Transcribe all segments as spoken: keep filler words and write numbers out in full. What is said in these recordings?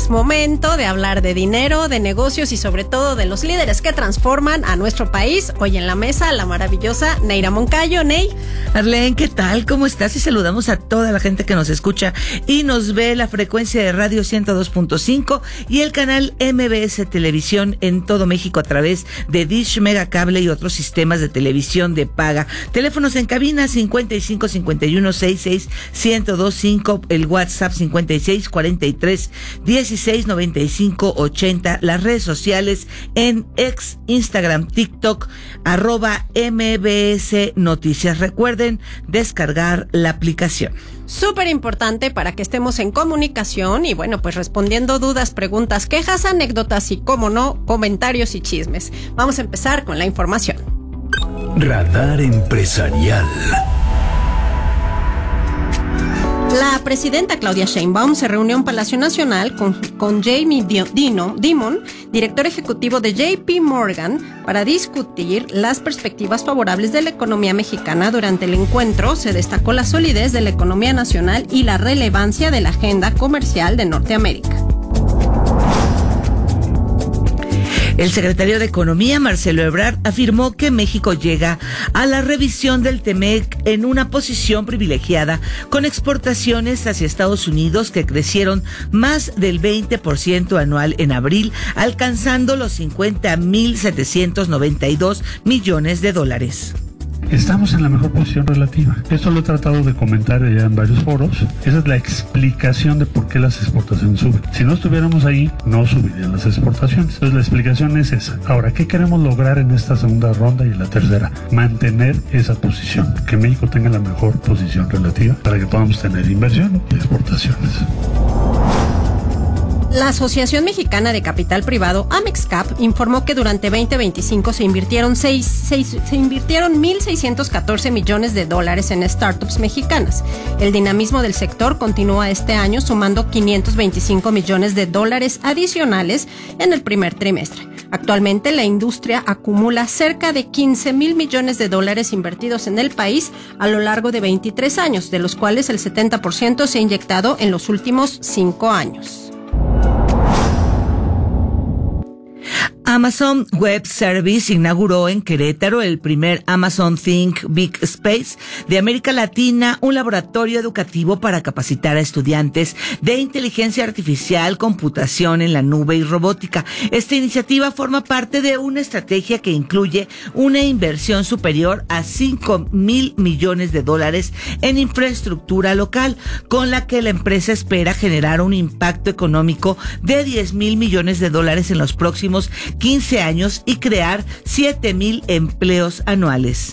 es momento de hablar de dinero, de negocios y sobre todo de los líderes que transforman a nuestro país. Hoy en la mesa, la maravillosa Neira Moncayo. Ney. Arlene, ¿qué tal? ¿Cómo estás? Y saludamos a toda la gente que nos escucha y nos ve la frecuencia de radio ciento dos punto cinco y el canal M B S Televisión en todo México a través de Dish, Megacable y otros sistemas de televisión de paga. Teléfonos en cabina cincuenta y cinco cincuenta y uno sesenta y seis ciento veinticinco, el WhatsApp cincuenta y seis cuarenta y tres dieciséis noventa y cinco ochenta, las redes sociales en ex, Instagram, TikTok, arroba M B S Noticias. Recuerden descargar la aplicación. Súper importante para que estemos en comunicación y bueno, pues respondiendo dudas, preguntas, quejas, anécdotas y, como no, comentarios y chismes. Vamos a empezar con la información. Radar Empresarial. La presidenta Claudia Sheinbaum se reunió en Palacio Nacional con, con Jamie Dino, Dimon, director ejecutivo de J P Morgan, para discutir las perspectivas favorables de la economía mexicana. Durante el encuentro se destacó la solidez de la economía nacional y la relevancia de la agenda comercial de Norteamérica. El secretario de Economía, Marcelo Ebrard, afirmó que México llega a la revisión del TEMEC en una posición privilegiada, con exportaciones hacia Estados Unidos que crecieron más del veinte por ciento anual en abril, alcanzando los cincuenta mil setecientos noventa y dos millones de dólares. Estamos en la mejor posición relativa. Esto lo he tratado de comentar ya en varios foros. Esa es la explicación de por qué las exportaciones suben. Si no estuviéramos ahí, no subirían las exportaciones. Entonces la explicación es esa. Ahora, ¿qué queremos lograr en esta segunda ronda y en la tercera? Mantener esa posición. Que México tenga la mejor posición relativa para que podamos tener inversión y exportaciones. La Asociación Mexicana de Capital Privado, Amexcap, informó que durante veinte veinticinco se invirtieron, seis, seis, se invirtieron mil seiscientos catorce millones de dólares en startups mexicanas. El dinamismo del sector continúa este año, sumando quinientos veinticinco millones de dólares adicionales en el primer trimestre. Actualmente la industria acumula cerca de quince mil millones de dólares invertidos en el país a lo largo de veintitrés años, de los cuales el setenta por ciento se ha inyectado en los últimos cinco años. Amazon Web Service inauguró en Querétaro el primer Amazon Think Big Space de América Latina, un laboratorio educativo para capacitar a estudiantes de inteligencia artificial, computación en la nube y robótica. Esta iniciativa forma parte de una estrategia que incluye una inversión superior a cinco mil millones de dólares en infraestructura local, con la que la empresa espera generar un impacto económico de diez mil millones de dólares en los próximos quince años y crear siete mil empleos anuales.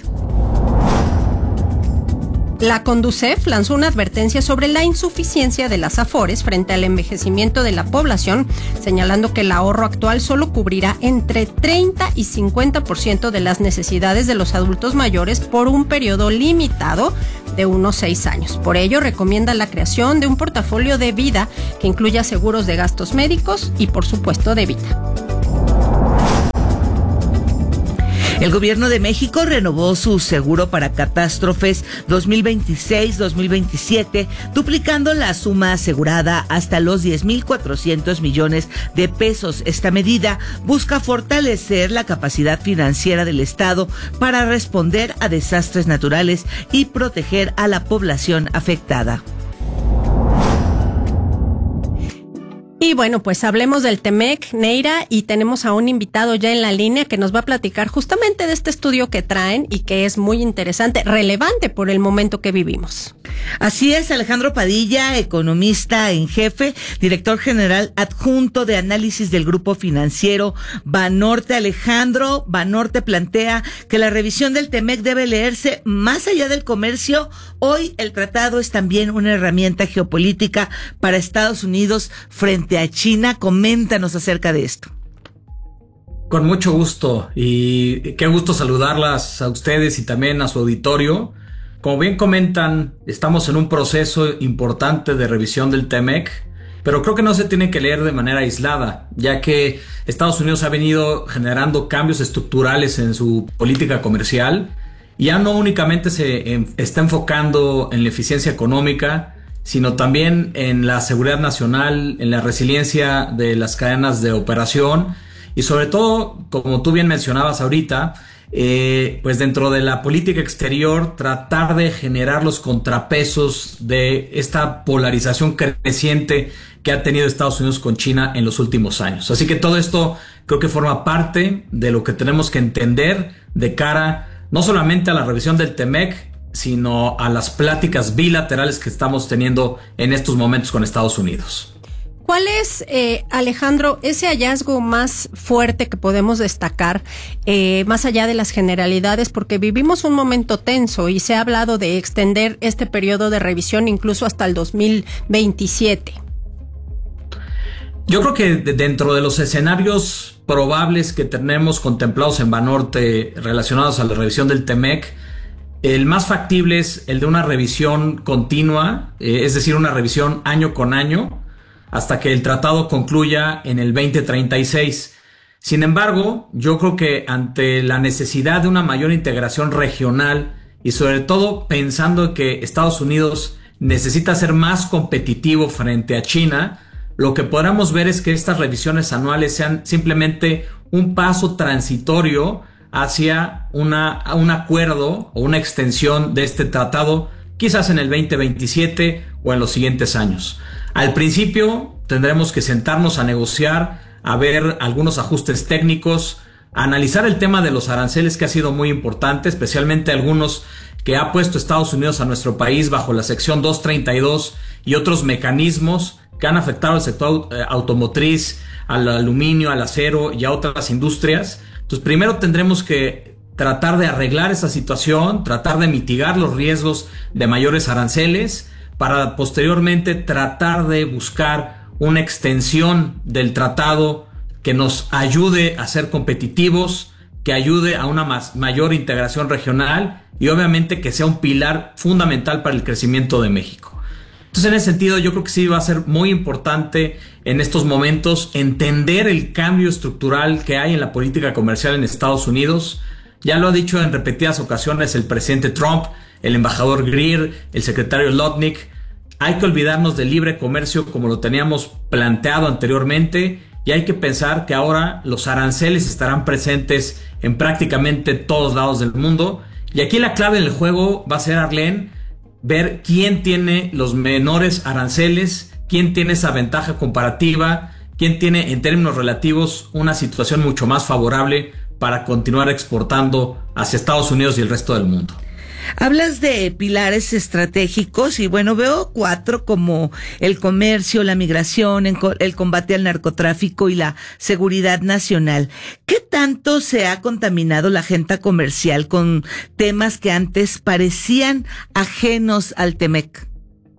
La Conducef lanzó una advertencia sobre la insuficiencia de las AFORES frente al envejecimiento de la población, señalando que el ahorro actual solo cubrirá entre treinta y cincuenta por ciento de las necesidades de los adultos mayores por un periodo limitado de unos seis años. Por ello, recomienda la creación de un portafolio de vida que incluya seguros de gastos médicos y, por supuesto, de vida. El gobierno de México renovó su seguro para catástrofes dos mil veintiséis dos mil veintisiete, duplicando la suma asegurada hasta los diez mil cuatrocientos millones de pesos. Esta medida busca fortalecer la capacidad financiera del Estado para responder a desastres naturales y proteger a la población afectada. Y bueno, pues hablemos del TEMEC, Neira, y tenemos a un invitado ya en la línea que nos va a platicar justamente de este estudio que traen y que es muy interesante, relevante por el momento que vivimos. Así es, Alejandro Padilla, economista en jefe, director general adjunto de análisis del grupo financiero Banorte. Alejandro, Banorte plantea que la revisión del TEMEC debe leerse más allá del comercio. Hoy el tratado es también una herramienta geopolítica para Estados Unidos frente a China. Coméntanos acerca de esto. Con mucho gusto, y qué gusto saludarlas a ustedes y también a su auditorio. Como bien comentan, estamos en un proceso importante de revisión del TEMEC, pero creo que no se tiene que leer de manera aislada, ya que Estados Unidos ha venido generando cambios estructurales en su política comercial y ya no únicamente se está enfocando en la eficiencia económica, sino también en la seguridad nacional, en la resiliencia de las cadenas de operación y sobre todo, como tú bien mencionabas ahorita, eh, pues dentro de la política exterior tratar de generar los contrapesos de esta polarización creciente que ha tenido Estados Unidos con China en los últimos años. Así que todo esto creo que forma parte de lo que tenemos que entender de cara no solamente a la revisión del T M E C, sino a las pláticas bilaterales que estamos teniendo en estos momentos con Estados Unidos. ¿Cuál es, eh, Alejandro, ese hallazgo más fuerte que podemos destacar, eh, más allá de las generalidades? Porque vivimos un momento tenso y se ha hablado de extender este periodo de revisión incluso hasta el dos mil veintisiete. Yo creo que dentro de los escenarios probables que tenemos contemplados en Banorte relacionados a la revisión del T M E C, el más factible es el de una revisión continua, eh, es decir, una revisión año con año, hasta que el tratado concluya en el veinte treinta y seis. Sin embargo, yo creo que ante la necesidad de una mayor integración regional y sobre todo pensando que Estados Unidos necesita ser más competitivo frente a China, lo que podamos ver es que estas revisiones anuales sean simplemente un paso transitorio hacia una, un acuerdo o una extensión de este tratado, quizás en el veinte veintisiete o en los siguientes años. Al principio tendremos que sentarnos a negociar, a ver algunos ajustes técnicos, a analizar el tema de los aranceles, que ha sido muy importante, especialmente algunos que ha puesto Estados Unidos a nuestro país bajo la sección doscientos treinta y dos y otros mecanismos que han afectado al sector automotriz, al aluminio, al acero y a otras industrias. Entonces, primero tendremos que tratar de arreglar esa situación, tratar de mitigar los riesgos de mayores aranceles, para posteriormente tratar de buscar una extensión del tratado que nos ayude a ser competitivos, que ayude a una más, mayor integración regional y obviamente que sea un pilar fundamental para el crecimiento de México. Entonces, en ese sentido, yo creo que sí va a ser muy importante en estos momentos entender el cambio estructural que hay en la política comercial en Estados Unidos. Ya lo ha dicho en repetidas ocasiones el presidente Trump, el embajador Greer, el secretario Lutnick. Hay que olvidarnos del libre comercio como lo teníamos planteado anteriormente y hay que pensar que ahora los aranceles estarán presentes en prácticamente todos lados del mundo. Y aquí la clave del juego va a ser, Arlene, ver quién tiene los menores aranceles, quién tiene esa ventaja comparativa, quién tiene en términos relativos una situación mucho más favorable para continuar exportando hacia Estados Unidos y el resto del mundo. Hablas de pilares estratégicos y bueno, veo cuatro como el comercio, la migración, el combate al narcotráfico y la seguridad nacional. ¿Qué tanto se ha contaminado la agenda comercial con temas que antes parecían ajenos al T M E C?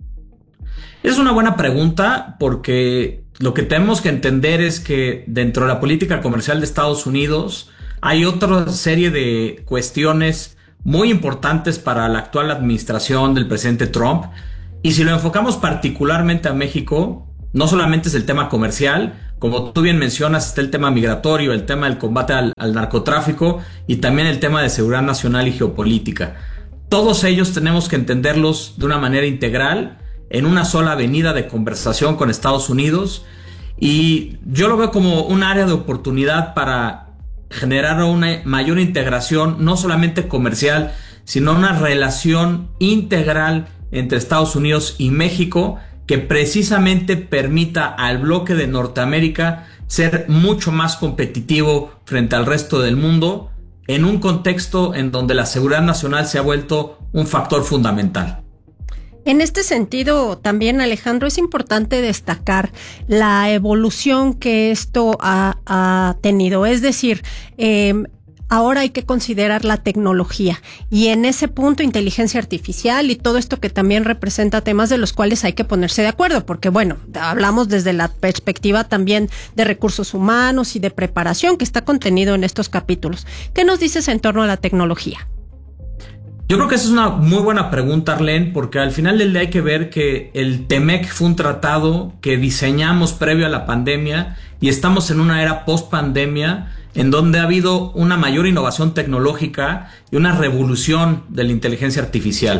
Es una buena pregunta porque lo que tenemos que entender es que dentro de la política comercial de Estados Unidos hay otra serie de cuestiones muy importantes para la actual administración del presidente Trump. Y si lo enfocamos particularmente a México, no solamente es el tema comercial, como tú bien mencionas, está el tema migratorio, el tema del combate al, al narcotráfico y también el tema de seguridad nacional y geopolítica. Todos ellos tenemos que entenderlos de una manera integral, en una sola avenida de conversación con Estados Unidos. Y yo lo veo como un área de oportunidad para generar una mayor integración, no solamente comercial, sino una relación integral entre Estados Unidos y México que precisamente permita al bloque de Norteamérica ser mucho más competitivo frente al resto del mundo en un contexto en donde la seguridad nacional se ha vuelto un factor fundamental. En este sentido, también, Alejandro, es importante destacar la evolución que esto ha, ha tenido. Es decir, eh, ahora hay que considerar la tecnología y en ese punto inteligencia artificial y todo esto que también representa temas de los cuales hay que ponerse de acuerdo, porque bueno, hablamos desde la perspectiva también de recursos humanos y de preparación que está contenido en estos capítulos. ¿Qué nos dices en torno a la tecnología? Yo creo que esa es una muy buena pregunta, Arlene, porque al final del día hay que ver que el T M E C fue un tratado que diseñamos previo a la pandemia y estamos en una era post-pandemia en donde ha habido una mayor innovación tecnológica y una revolución de la inteligencia artificial.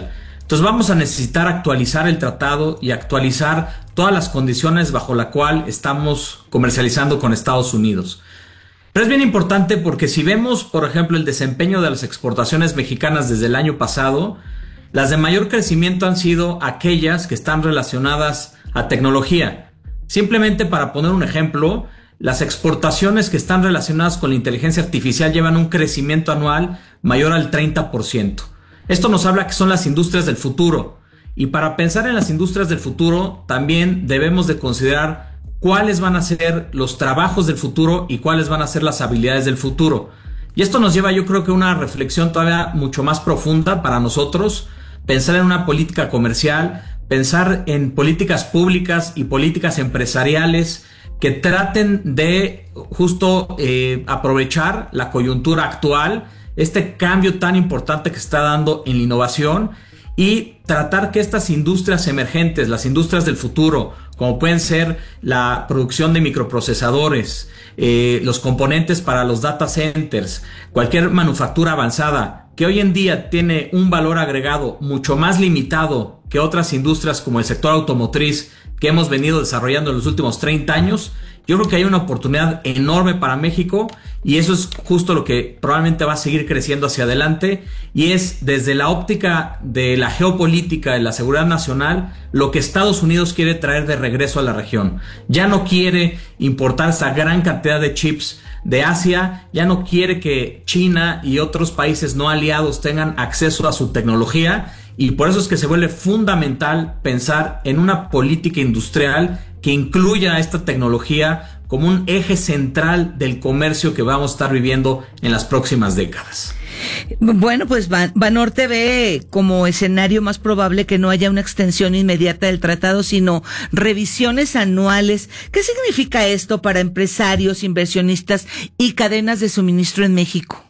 Entonces vamos a necesitar actualizar el tratado y actualizar todas las condiciones bajo la cual estamos comercializando con Estados Unidos. Pero es bien importante porque si vemos, por ejemplo, el desempeño de las exportaciones mexicanas desde el año pasado, las de mayor crecimiento han sido aquellas que están relacionadas a tecnología. Simplemente para poner un ejemplo, las exportaciones que están relacionadas con la inteligencia artificial llevan un crecimiento anual mayor al treinta por ciento. Esto nos habla que son las industrias del futuro. Y para pensar en las industrias del futuro, también debemos de considerar cuáles van a ser los trabajos del futuro y cuáles van a ser las habilidades del futuro. Y esto nos lleva, yo creo que a una reflexión todavía mucho más profunda para nosotros, pensar en una política comercial, pensar en políticas públicas y políticas empresariales que traten de justo eh, aprovechar la coyuntura actual, este cambio tan importante que está dando en la innovación y tratar que estas industrias emergentes, las industrias del futuro, como pueden ser la producción de microprocesadores, eh, los componentes para los data centers, cualquier manufactura avanzada, que hoy en día tiene un valor agregado mucho más limitado que otras industrias como el sector automotriz que hemos venido desarrollando en los últimos treinta años, yo creo que hay una oportunidad enorme para México y eso es justo lo que probablemente va a seguir creciendo hacia adelante y es desde la óptica de la geopolítica, de la seguridad nacional, lo que Estados Unidos quiere traer de regreso a la región. Ya no quiere importar esa gran cantidad de chips de Asia, ya no quiere que China y otros países no aliados tengan acceso a su tecnología y por eso es que se vuelve fundamental pensar en una política industrial que incluya esta tecnología como un eje central del comercio que vamos a estar viviendo en las próximas décadas. Bueno, pues Banorte ve como escenario más probable que no haya una extensión inmediata del tratado, sino revisiones anuales. ¿Qué significa esto para empresarios, inversionistas y cadenas de suministro en México?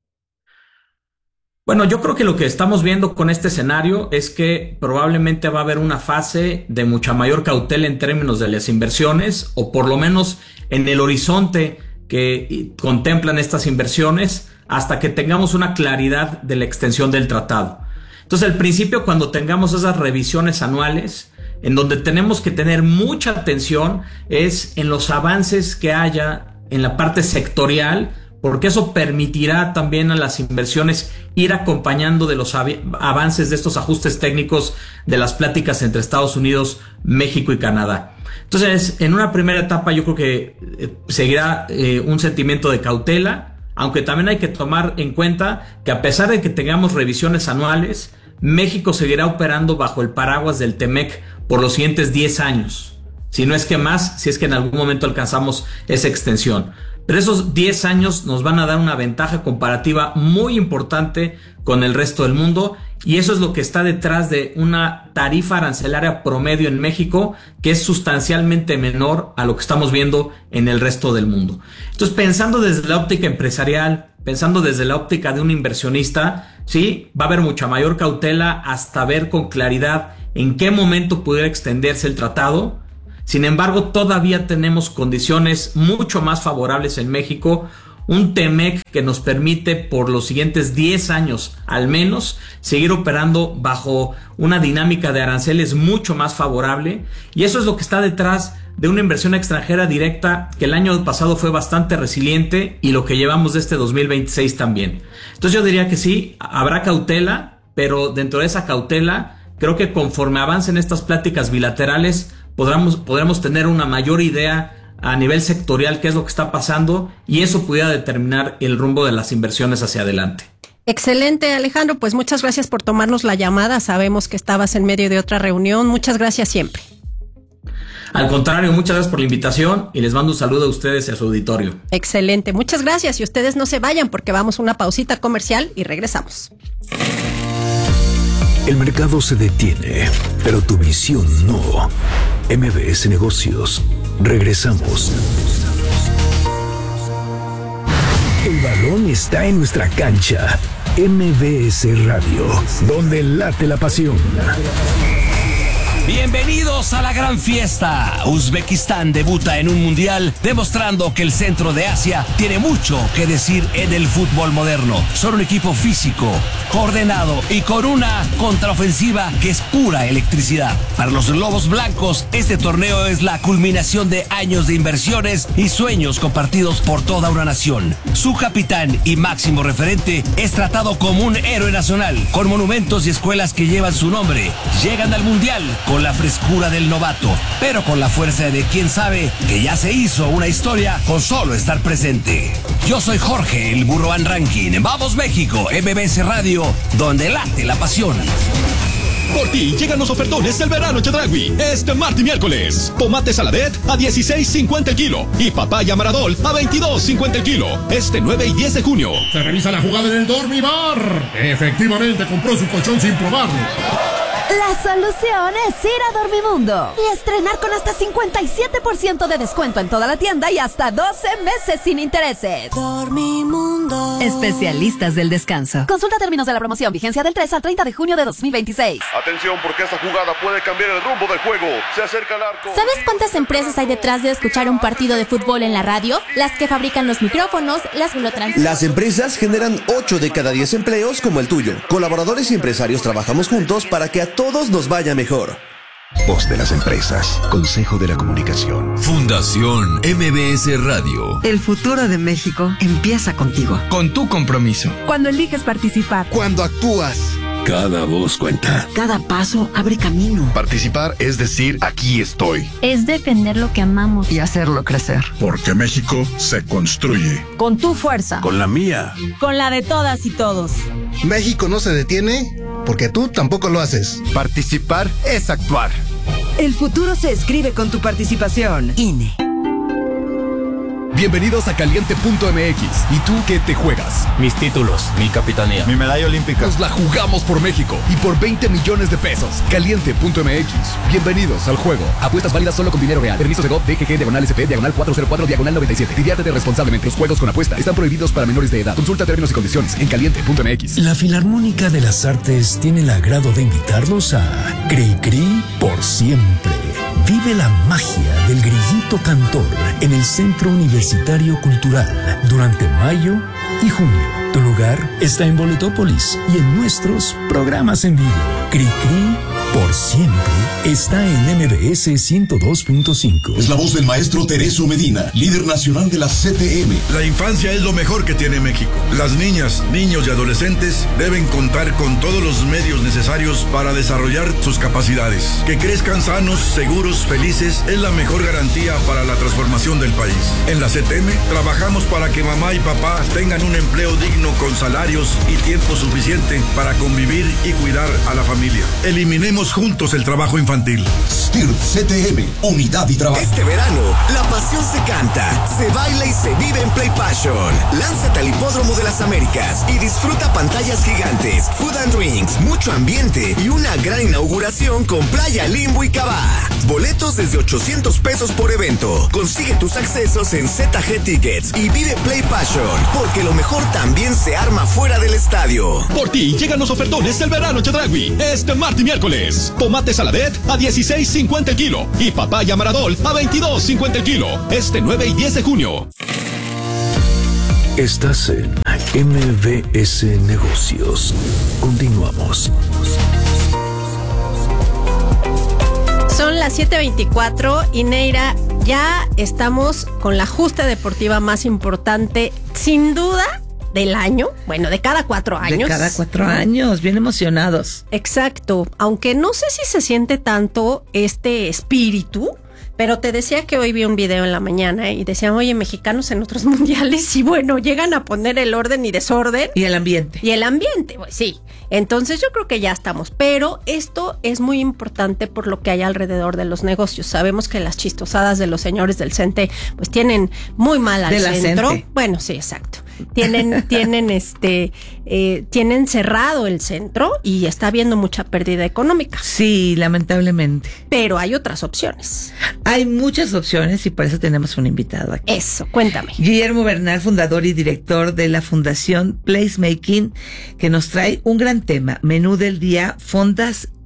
Bueno, yo creo que lo que estamos viendo con este escenario es que probablemente va a haber una fase de mucha mayor cautela en términos de las inversiones, o por lo menos en el horizonte que contemplan estas inversiones, hasta que tengamos una claridad de la extensión del tratado. Entonces, al principio, cuando tengamos esas revisiones anuales, en donde tenemos que tener mucha atención, es en los avances que haya en la parte sectorial, porque eso permitirá también a las inversiones ir acompañando de los avances de estos ajustes técnicos de las pláticas entre Estados Unidos, México y Canadá. Entonces, en una primera etapa yo creo que eh, seguirá eh, un sentimiento de cautela, aunque también hay que tomar en cuenta que a pesar de que tengamos revisiones anuales, México seguirá operando bajo el paraguas del TEMEC por los siguientes diez años. Si no es que más, si es que en algún momento alcanzamos esa extensión. Pero esos diez años nos van a dar una ventaja comparativa muy importante con el resto del mundo y eso es lo que está detrás de una tarifa arancelaria promedio en México que es sustancialmente menor a lo que estamos viendo en el resto del mundo. Entonces, pensando desde la óptica empresarial, pensando desde la óptica de un inversionista, sí, va a haber mucha mayor cautela hasta ver con claridad en qué momento pudiera extenderse el tratado. Sin embargo, todavía tenemos condiciones mucho más favorables en México, un TEMEC que nos permite por los siguientes diez años al menos seguir operando bajo una dinámica de aranceles mucho más favorable y eso es lo que está detrás de una inversión extranjera directa que el año pasado fue bastante resiliente y lo que llevamos de este dos mil veintiséis también. Entonces yo diría que sí, habrá cautela, pero dentro de esa cautela creo que conforme avancen estas pláticas bilaterales Podremos, podremos tener una mayor idea a nivel sectorial qué es lo que está pasando y eso pudiera determinar el rumbo de las inversiones hacia adelante. Excelente, Alejandro. Pues muchas gracias por tomarnos la llamada. Sabemos que estabas en medio de otra reunión. Muchas gracias siempre. Al contrario, muchas gracias por la invitación y les mando un saludo a ustedes y a su auditorio. Excelente, muchas gracias y ustedes no se vayan porque vamos a una pausita comercial y regresamos. El mercado se detiene, pero tu visión no. M B S Negocios. Regresamos. El balón está en nuestra cancha. M B S Radio, donde late la pasión. Bienvenidos a la gran fiesta. Uzbekistán debuta en un mundial demostrando que el centro de Asia tiene mucho que decir en el fútbol moderno. Son un equipo físico, coordinado y con una contraofensiva que es pura electricidad. Para los Lobos Blancos, este torneo es la culminación de años de inversiones y sueños compartidos por toda una nación. Su capitán y máximo referente es tratado como un héroe nacional, con monumentos y escuelas que llevan su nombre. Llegan al mundial con la frescura del novato, pero con la fuerza de quien sabe que ya se hizo una historia con solo estar presente. Yo soy Jorge, el Burro Van Ranking. Vamos México, M B S Radio, donde late la pasión. Por ti llegan los ofertones del verano Chedragui. Este martes y miércoles. Tomate Saladet a dieciséis cincuenta el kilo. Y papaya Maradol a veintidós cincuenta el kilo. Este nueve y diez de junio. Se revisa la jugada en el Dormibar. Efectivamente compró su colchón sin probarlo. La solución es ir a Dormimundo y estrenar con hasta cincuenta y siete por ciento de descuento en toda la tienda y hasta doce meses sin intereses. Dormimundo. Especialistas del descanso. Consulta términos de la promoción. Vigencia del tres al treinta de junio de dos mil veintiséis. Atención, porque esta jugada puede cambiar el rumbo del juego. Se acerca al arco. ¿Sabes cuántas empresas hay detrás de escuchar un partido de fútbol en la radio? Las que fabrican los micrófonos, las que lo transmiten. Las empresas generan ocho de cada diez empleos como el tuyo. Colaboradores y empresarios trabajamos juntos para que a todos nos vaya mejor. Voz de las empresas. Consejo de la Comunicación. Fundación M B S Radio. El futuro de México empieza contigo. Con tu compromiso. Cuando eliges participar. Cuando actúas. Cada voz cuenta. Cada paso abre camino. Participar es decir, aquí estoy. Es defender lo que amamos. Y hacerlo crecer. Porque México se construye. Con tu fuerza. Con la mía. Con la de todas y todos. México no se detiene porque tú tampoco lo haces. Participar es actuar. El futuro se escribe con tu participación. I N E. Bienvenidos a Caliente punto M X. ¿Y tú qué te juegas? Mis títulos, mi capitanía, mi medalla olímpica. Nos la jugamos por México y por veinte millones de pesos. Caliente punto M X. Bienvenidos al juego. Apuestas válidas solo con dinero real. Permisos de G O P, D G G, diagonal S P, diagonal cuatrocientos cuatro, diagonal noventa y siete. Diviértete responsablemente. Los juegos con apuesta están prohibidos para menores de edad. Consulta términos y condiciones en Caliente punto M X. La Filarmónica de las Artes tiene el agrado de invitarlos a Cricri por siempre. Vive la magia del grillito cantor en el Centro Universitario Cultural durante mayo y junio. Tu lugar está en Boletópolis y en nuestros programas en vivo. Cricri por siempre está en M B S ciento dos punto cinco. Es la voz del maestro Tereso Medina, líder nacional de la C T M. La infancia es lo mejor que tiene México. Las niñas, niños y adolescentes deben contar con todos los medios necesarios para desarrollar sus capacidades. Que crezcan sanos, seguros, felices es la mejor garantía para la transformación del país. En la C T M trabajamos para que mamá y papá tengan un empleo digno con salarios y tiempo suficiente para convivir y cuidar a la familia. Eliminemos juntos el trabajo infantil. S T I R P C T M, unidad y trabajo. Este verano, la pasión se canta, se baila y se vive en Play Passion. Lánzate al Hipódromo de las Américas y disfruta pantallas gigantes, food and drinks, mucho ambiente y una gran inauguración con Playa Limbo y Cabá. Boletos desde ochocientos pesos por evento. Consigue tus accesos en Z G Tickets y vive Play Passion, porque lo mejor también se arma fuera del estadio. Por ti llegan los ofertones del verano Chedragui. Este martes y miércoles. Tomate Saladet a dieciséis cincuenta el kilo. Y papaya Maradol a veintidós cincuenta el kilo. Este nueve y diez de junio. Estás en M B S Negocios. Continuamos. Son las siete veinticuatro y Neira, ya estamos con la justa deportiva más importante, sin duda, del año. Bueno, de cada cuatro años. De cada cuatro años, bien emocionados. Exacto, aunque no sé si se siente tanto este espíritu, pero te decía que hoy vi un video en la mañana y decían, oye, mexicanos en otros mundiales, y bueno, llegan a poner el orden y desorden. Y el ambiente. Y el ambiente, pues sí. Entonces yo creo que ya estamos, pero esto es muy importante por lo que hay alrededor de los negocios. Sabemos que las chistosadas de los señores del CENTE pues tienen muy mal al de la centro. Cente. Bueno, sí, exacto. Tienen, tienen este, eh, tienen cerrado el centro y está habiendo mucha pérdida económica. Sí, lamentablemente. Pero hay otras opciones. Hay muchas opciones y por eso tenemos un invitado aquí. Eso, cuéntame. Guillermo Bernal, fundador y director de la Fundación Placemaking, que nos trae un gran tema, menú del día, fondas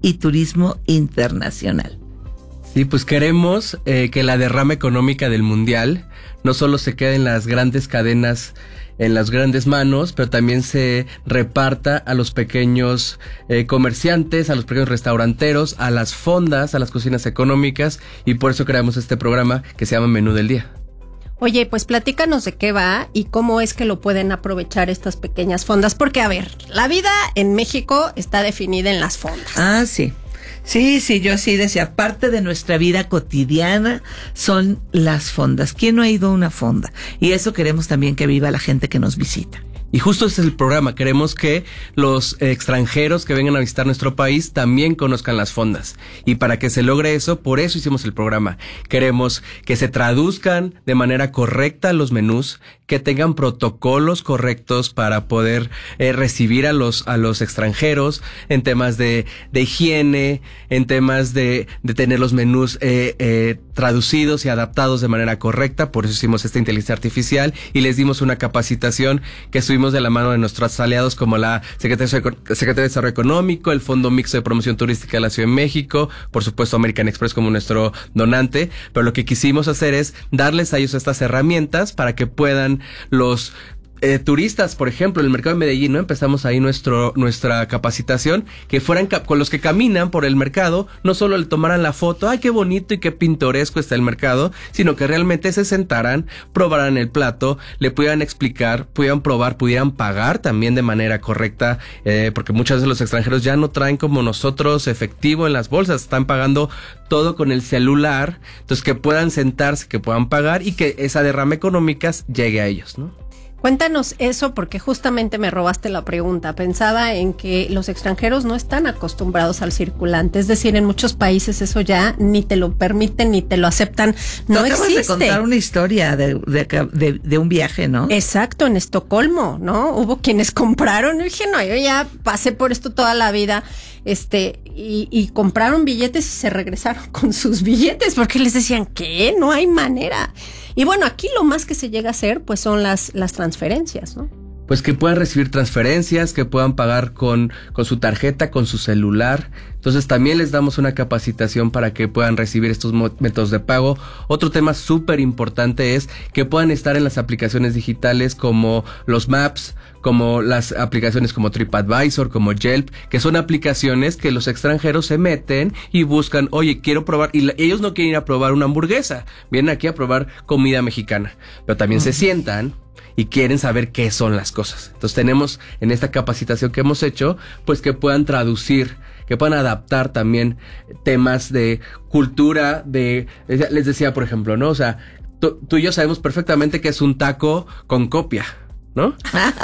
y turismo internacional. Sí, pues queremos eh, que la derrama económica del mundial no solo se quede en las grandes cadenas, en las grandes manos, pero también se reparta a los pequeños eh, comerciantes, a los pequeños restauranteros, a las fondas, a las cocinas económicas, y por eso creamos este programa que se llama Menú del Día. Oye, pues platícanos de qué va y cómo es que lo pueden aprovechar estas pequeñas fondas, porque a ver, la vida en México está definida en las fondas. Ah, sí. Sí, sí, yo sí decía, parte de nuestra vida cotidiana son las fondas. ¿Quién no ha ido a una fonda? Y eso queremos también que viva la gente que nos visita. Y justo ese es el programa, queremos que los extranjeros que vengan a visitar nuestro país también conozcan las fondas. Y para que se logre eso, por eso hicimos el programa. Queremos que se traduzcan de manera correcta los menús, que tengan protocolos correctos para poder eh, recibir a los a los extranjeros en temas de, de higiene, en temas de, de tener los menús eh, eh, traducidos y adaptados de manera correcta. Por eso hicimos esta inteligencia artificial y les dimos una capacitación que estuvimos de la mano de nuestros aliados como la Secretaría de Desarrollo Económico, el Fondo Mixto de Promoción Turística de la Ciudad de México, por supuesto American Express como nuestro donante, pero lo que quisimos hacer es darles a ellos estas herramientas para que puedan los Eh, turistas, por ejemplo, en el mercado de Medellín, ¿no? Empezamos ahí nuestro nuestra capacitación, que fueran ca- con los que caminan por el mercado, no solo le tomaran la foto, ay, qué bonito y qué pintoresco está el mercado, sino que realmente se sentaran, probaran el plato, le pudieran explicar, pudieran probar, pudieran pagar también de manera correcta, eh, porque muchas veces los extranjeros ya no traen como nosotros efectivo en las bolsas, están pagando todo con el celular, entonces que puedan sentarse, que puedan pagar y que esa derrama económica llegue a ellos, ¿no? Cuéntanos eso porque justamente me robaste la pregunta. Pensaba en que los extranjeros no están acostumbrados al circulante, es decir, en muchos países eso ya ni te lo permiten ni te lo aceptan, no existe. Acabas de contar una historia de, de, de, de un viaje, ¿no? Exacto, en Estocolmo, ¿no? Hubo quienes compraron, y dije, no, yo ya pasé por esto toda la vida, este, y, y compraron billetes y se regresaron con sus billetes porque les decían, ¿qué? No hay manera. Y bueno, aquí lo más que se llega a hacer, pues son las, las transferencias, ¿no? Pues que puedan recibir transferencias, que puedan pagar con, con su tarjeta, con su celular. Entonces también les damos una capacitación para que puedan recibir estos métodos de pago. Otro tema súper importante es que puedan estar en las aplicaciones digitales como los Maps, como las aplicaciones como TripAdvisor, como Yelp, que son aplicaciones que los extranjeros se meten y buscan, oye, quiero probar, y la, ellos no quieren ir a probar una hamburguesa, vienen aquí a probar comida mexicana, pero también uh-huh. se sientan y quieren saber qué son las cosas. Entonces tenemos en esta capacitación que hemos hecho, pues que puedan traducir, que puedan adaptar también temas de cultura, de, les decía por ejemplo, ¿no? O sea, tú, tú y yo sabemos perfectamente que es un taco con copia, ¿no?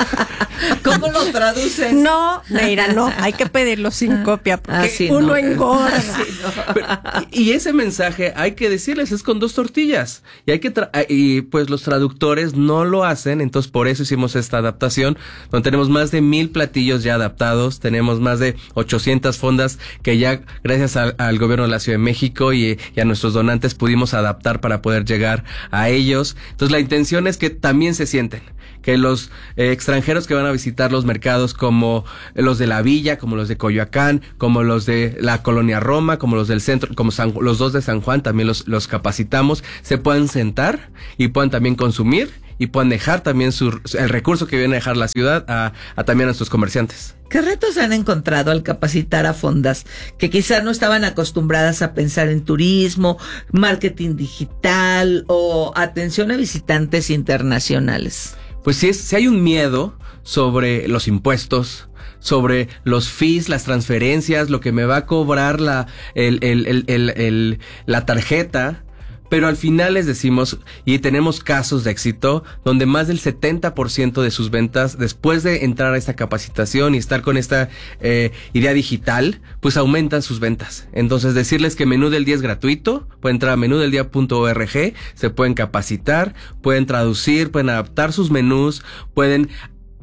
¿Cómo lo traduces? No, Neira, no, hay que pedirlo sin copia porque ah, sí, uno no. engorda. Sí, no. Pero, y, y ese mensaje hay que decirles, es con dos tortillas. Y hay que tra- y pues los traductores no lo hacen, entonces por eso hicimos esta adaptación, donde tenemos más de mil platillos ya adaptados, tenemos más de ochocientas fondas que ya gracias a, al gobierno de la Ciudad de México y, y a nuestros donantes pudimos adaptar para poder llegar a ellos. Entonces la intención es que también se sienten, que los eh, extranjeros que van a visitar los mercados como los de la Villa, como los de Coyoacán, como los de la Colonia Roma, como los del centro, como San, los dos de San Juan, también los, los capacitamos, se puedan sentar y puedan también consumir y puedan dejar también su, el recurso que viene a dejar la ciudad a, a también a sus comerciantes. ¿Qué retos han encontrado al capacitar a fondas que quizás no estaban acostumbradas a pensar en turismo, marketing digital o atención a visitantes internacionales? Pues si, es, si hay un miedo sobre los impuestos, sobre los fees, las transferencias, lo que me va a cobrar la, el, el, el, el, el, la tarjeta, pero al final les decimos, y tenemos casos de éxito, donde más del setenta por ciento de sus ventas, después de entrar a esta capacitación y estar con esta eh, idea digital, pues aumentan sus ventas. Entonces decirles que Menú del Día es gratuito, pueden entrar a menú del día punto org, se pueden capacitar, pueden traducir, pueden adaptar sus menús, pueden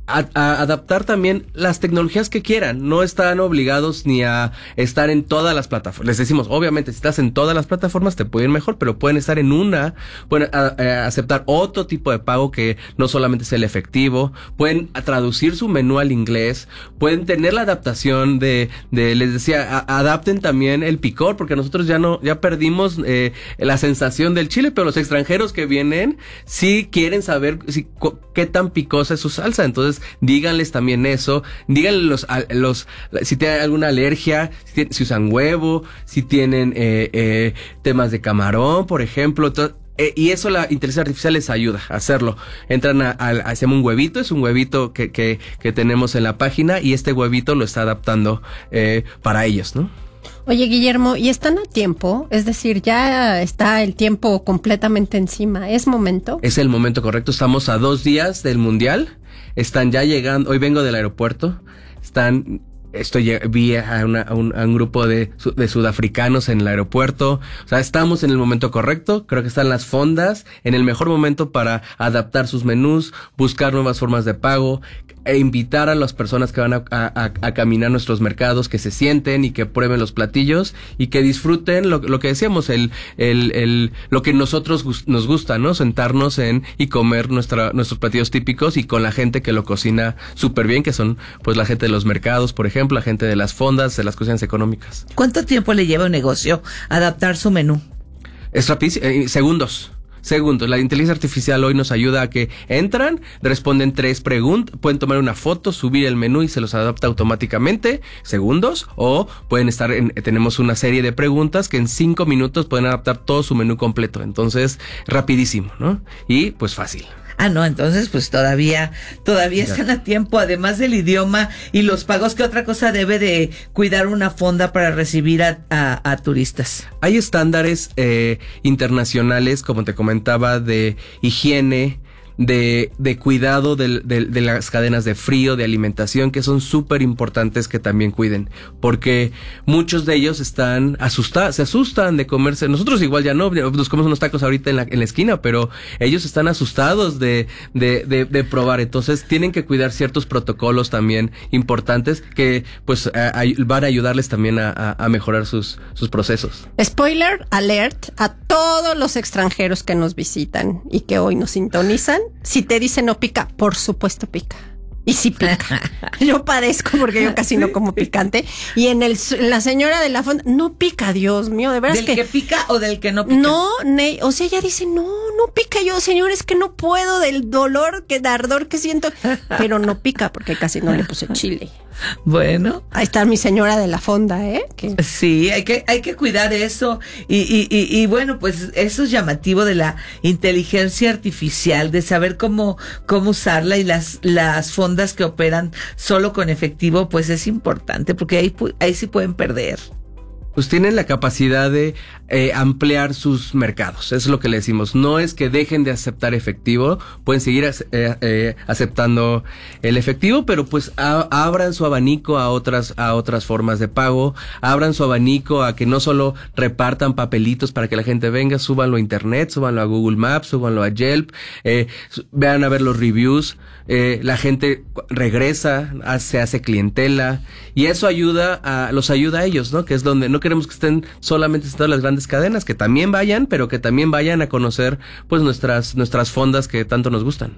A, a adaptar también las tecnologías que quieran. No están obligados ni a estar en todas las plataformas. Les decimos, obviamente, si estás en todas las plataformas te puede ir mejor, pero pueden estar en una, pueden a, a aceptar otro tipo de pago que no solamente sea el efectivo, pueden traducir su menú al inglés, pueden tener la adaptación de, de les decía, a, adapten también el picor, porque nosotros ya no, ya perdimos eh, la sensación del chile, pero los extranjeros que vienen sí quieren saber si, cu- qué tan picosa es su salsa. Entonces díganles también eso, díganle los, a, los si tienen alguna alergia, si, tienen, si usan huevo, si tienen eh, eh, temas de camarón, por ejemplo. To, eh, y eso la inteligencia artificial les ayuda a hacerlo. Entran a, a, a se llama un huevito, es un huevito que, que, que tenemos en la página, y este huevito lo está adaptando eh, para ellos, ¿no? Oye, Guillermo, ¿y están a tiempo? Es decir, ya está el tiempo completamente encima. ¿Es momento? Es el momento correcto. Estamos a dos días del Mundial. Están ya llegando. Hoy vengo del aeropuerto. Están... Estoy, vi a, una, a, un, a un grupo de, de sudafricanos en el aeropuerto. O sea, estamos en el momento correcto. Creo que están las fondas en el mejor momento para adaptar sus menús, buscar nuevas formas de pago, e invitar a las personas que van a, a, a caminar nuestros mercados, que se sienten y que prueben los platillos y que disfruten lo, lo que decíamos, el, el, el, lo que nosotros gus, nos gusta, ¿no? Sentarnos en y comer nuestra, nuestros platillos típicos, y con la gente que lo cocina súper bien, que son pues la gente de los mercados, por ejemplo, la gente de las fondas, de las cocinas económicas. ¿Cuánto tiempo le lleva a un negocio adaptar su menú? Es rapidísimo, eh, segundos. Segundos. La inteligencia artificial hoy nos ayuda a que entran, responden tres preguntas, pueden tomar una foto, subir el menú y se los adapta automáticamente, segundos, o pueden estar en, tenemos una serie de preguntas que en cinco minutos pueden adaptar todo su menú completo. Entonces, rapidísimo, ¿no? Y pues fácil. Ah, no, entonces pues todavía, todavía están a tiempo, además del idioma y los pagos. ¿Qué otra cosa debe de cuidar una fonda para recibir a, a, a turistas? Hay estándares eh, internacionales, como te comentaba, de higiene, de, de cuidado de, de, de las cadenas de frío, de alimentación, que son súper importantes que también cuiden, porque muchos de ellos están asustados, se asustan de comerse. Nosotros igual ya no, nos comemos unos tacos ahorita en la, en la esquina, pero ellos están asustados de, de, de, de probar. Entonces tienen que cuidar ciertos protocolos también importantes que pues a, a, van a ayudarles también a, a, a mejorar sus, sus procesos. Spoiler alert a todos los extranjeros que nos visitan y que hoy nos sintonizan. Si te dicen no pica, por supuesto pica. Y sí pica. Yo padezco porque yo casi no como picante. Y en el la señora de la fonda, no pica, Dios mío, de verdad. ¿Del que, que pica o del que no pica? No, ne, o sea, ella dice, no, no pica. Yo, señor, es que no puedo del dolor, que de ardor que siento. Pero no pica porque casi no le puse chile. Bueno, ahí está mi señora de la fonda, ¿eh? Que... Sí, hay que hay que cuidar eso y, y, y, y bueno, pues eso es llamativo de la inteligencia artificial, de saber cómo cómo usarla, y las las fondas que operan solo con efectivo, pues es importante porque ahí ahí sí pueden perder. Pues tienen la capacidad de eh, ampliar sus mercados. Eso es lo que le decimos. No es que dejen de aceptar efectivo, pueden seguir eh, eh, aceptando el efectivo, pero pues a, abran su abanico a otras a otras formas de pago, abran su abanico a que no solo repartan papelitos para que la gente venga, súbanlo a internet, súbanlo a Google Maps, súbanlo a Yelp, eh, vean a ver los reviews. Eh, la gente regresa, se hace clientela, y eso ayuda a, los ayuda a ellos, ¿no? Que es donde no queremos que estén solamente en todas las grandes cadenas, que también vayan, pero que también vayan a conocer pues nuestras, nuestras fondas que tanto nos gustan.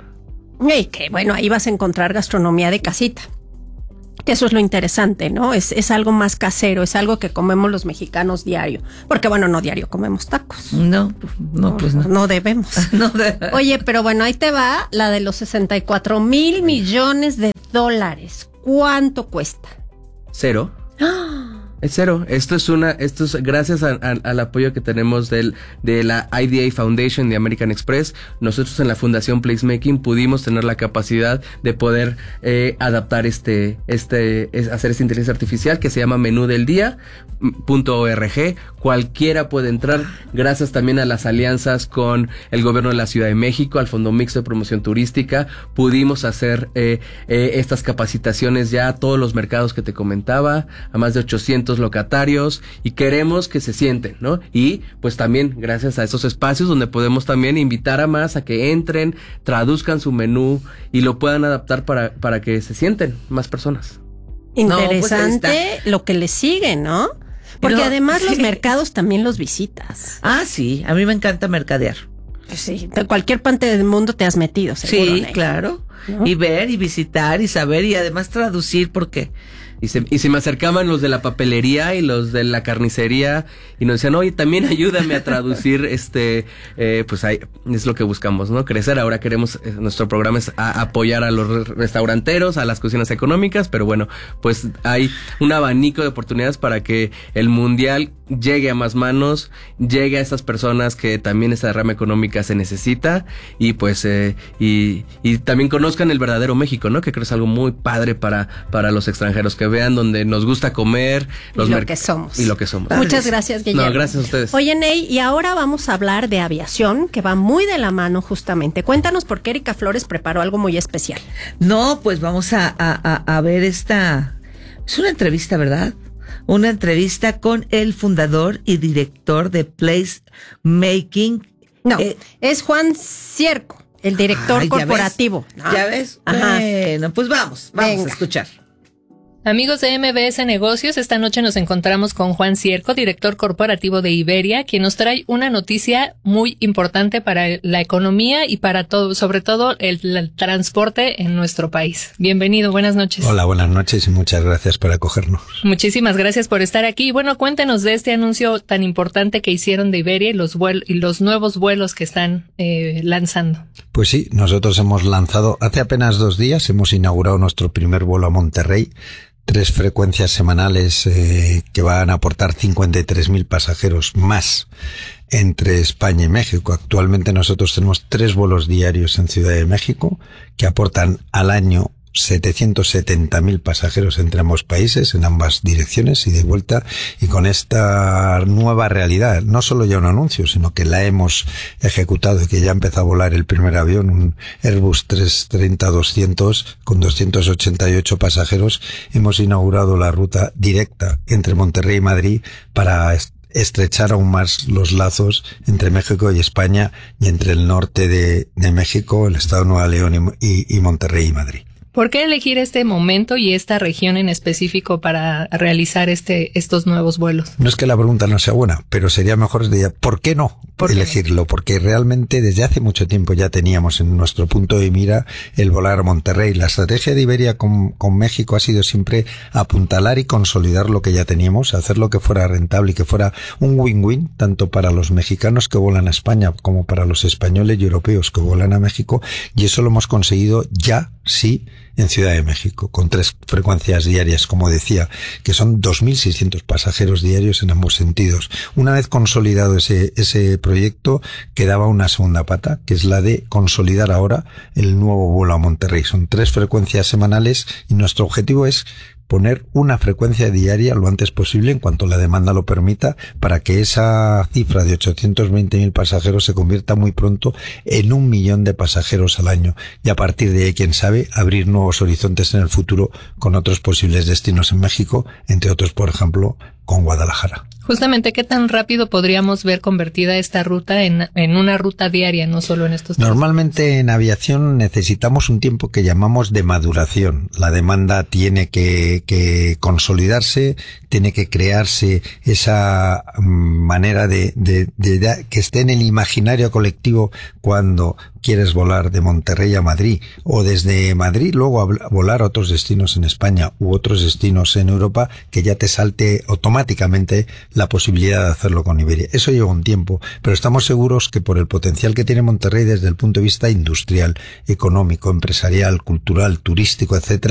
Y que bueno, ahí vas a encontrar gastronomía de casita. Que eso es lo interesante, ¿no? Es, es algo más casero, es algo que comemos los mexicanos diario. Porque bueno, no diario comemos tacos. No, no, pues no. No debemos. No de... Oye, pero bueno, ahí te va la de los sesenta y cuatro mil millones de dólares. ¿Cuánto cuesta? Cero. ¡Ah! Es cero. Esto es una, esto es gracias a, a, al apoyo que tenemos del, de la I D A Foundation de American Express. Nosotros en la Fundación Placemaking pudimos tener la capacidad de poder eh, adaptar este, este, es, hacer esta inteligencia artificial que se llama menú del día punto org. Cualquiera puede entrar, gracias también a las alianzas con el gobierno de la Ciudad de México, al Fondo Mixto de Promoción Turística. Pudimos hacer eh, eh, estas capacitaciones ya a todos los mercados que te comentaba, a más de ochocientos eventos locatarios y queremos que se sienten, ¿no? Y pues también gracias a esos espacios donde podemos también invitar a más a que entren, traduzcan su menú y lo puedan adaptar para, para que se sienten más personas. Interesante no, pues lo que le sigue, ¿no? Porque no, además sí. Los mercados también los visitas. Ah, sí, a mí me encanta mercadear. Sí, de cualquier parte del mundo te has metido, seguro. Sí, Ney. Claro. ¿No? Y ver y visitar y saber y además traducir porque... Y se, y se me acercaban los de la papelería y los de la carnicería y nos decían, oye, también ayúdame a traducir, este, eh, pues ahí es lo que buscamos, ¿no? Crecer. Ahora queremos, eh, nuestro programa es a, apoyar a los restauranteros, a las cocinas económicas, pero bueno, pues hay un abanico de oportunidades para que el mundial llegue a más manos, llegue a estas personas que también esa derrama económica se necesita y pues, eh, y, y también conozcan el verdadero México, ¿no? Que creo es algo muy padre para, para los extranjeros que vean donde nos gusta comer los y lo que somos y lo que somos. Muchas gracias, Guillermo. No, gracias a ustedes. Oye, Ney, y ahora vamos a hablar de aviación, que va muy de la mano justamente. Cuéntanos por qué Erika Flores preparó algo muy especial. No, pues vamos a, a, a ver esta, es una entrevista, ¿verdad? Una entrevista con el fundador y director de Place Making. No, eh, es Juan Cierco, el director ay, corporativo. ¿Ya ves? ¿No? ¿Ya ves? Ajá. Bueno, pues vamos, vamos Venga. a escuchar. Amigos de M B S Negocios, esta noche nos encontramos con Juan Cierco, director corporativo de Iberia, quien nos trae una noticia muy importante para la economía y para todo, sobre todo el, el transporte en nuestro país. Bienvenido, buenas noches. Hola, buenas noches y muchas gracias por acogernos. Muchísimas gracias por estar aquí. Bueno, cuéntenos de este anuncio tan importante que hicieron de Iberia y los, vuel- y los nuevos vuelos que están eh, lanzando. Pues sí, nosotros hemos lanzado, hace apenas dos días, hemos inaugurado nuestro primer vuelo a Monterrey. Tres frecuencias semanales eh, que van a aportar cincuenta y tres mil pasajeros más entre España y México. Actualmente nosotros tenemos tres vuelos diarios en Ciudad de México que aportan al año setecientos setenta mil pasajeros entre ambos países, en ambas direcciones y de vuelta, y con esta nueva realidad, no solo ya un anuncio, sino que la hemos ejecutado y que ya empezó a volar el primer avión, un Airbus trescientos treinta doscientos con doscientos ochenta y ocho pasajeros, hemos inaugurado la ruta directa entre Monterrey y Madrid para estrechar aún más los lazos entre México y España y entre el norte de, de México, el estado de Nueva León y, y, y Monterrey y Madrid. ¿Por qué elegir este momento y esta región en específico para realizar este estos nuevos vuelos? No es que la pregunta no sea buena, pero sería mejor de ¿por qué no ¿Por elegirlo? Qué? Porque realmente desde hace mucho tiempo ya teníamos en nuestro punto de mira el volar a Monterrey. La estrategia de Iberia con, con México ha sido siempre apuntalar y consolidar lo que ya teníamos, hacerlo que fuera rentable y que fuera un win-win, tanto para los mexicanos que vuelan a España como para los españoles y europeos que vuelan a México, y eso lo hemos conseguido ya, sí, en Ciudad de México, con tres frecuencias diarias, como decía, que son dos mil seiscientos pasajeros diarios en ambos sentidos. Una vez consolidado ese, ese proyecto, quedaba una segunda pata, que es la de consolidar ahora el nuevo vuelo a Monterrey. Son tres frecuencias semanales y nuestro objetivo es poner una frecuencia diaria lo antes posible en cuanto la demanda lo permita, para que esa cifra de ochocientos veinte mil pasajeros se convierta muy pronto en un millón de pasajeros al año, y a partir de ahí, quién sabe, abrir nuevos horizontes en el futuro con otros posibles destinos en México, entre otros, por ejemplo, con Guadalajara. Justamente, ¿qué tan rápido podríamos ver convertida esta ruta en, en una ruta diaria, no solo en estos tres? Normalmente en aviación necesitamos un tiempo que llamamos de maduración. La demanda tiene que, que consolidarse, tiene que crearse esa manera de, de, de, de que esté en el imaginario colectivo cuando quieres volar de Monterrey a Madrid, o desde Madrid luego a volar a otros destinos en España u otros destinos en Europa, que ya te salte automáticamente la posibilidad de hacerlo con Iberia. Eso lleva un tiempo, pero estamos seguros que por el potencial que tiene Monterrey desde el punto de vista industrial, económico, empresarial, cultural, turístico, etcétera,